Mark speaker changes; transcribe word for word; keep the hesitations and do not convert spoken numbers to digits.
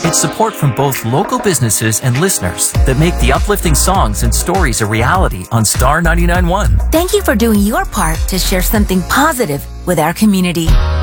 Speaker 1: It's support from both local businesses and listeners that make the uplifting songs and stories a reality on Star ninety-nine point one.
Speaker 2: Thank you for doing your part to share something positive with our community.